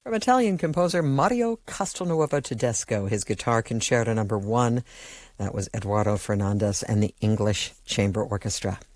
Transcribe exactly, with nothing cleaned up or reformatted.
from Italian composer Mario Castelnuovo Tedesco, his Guitar Concerto number one. That was Eduardo Fernandez and the English Chamber Orchestra.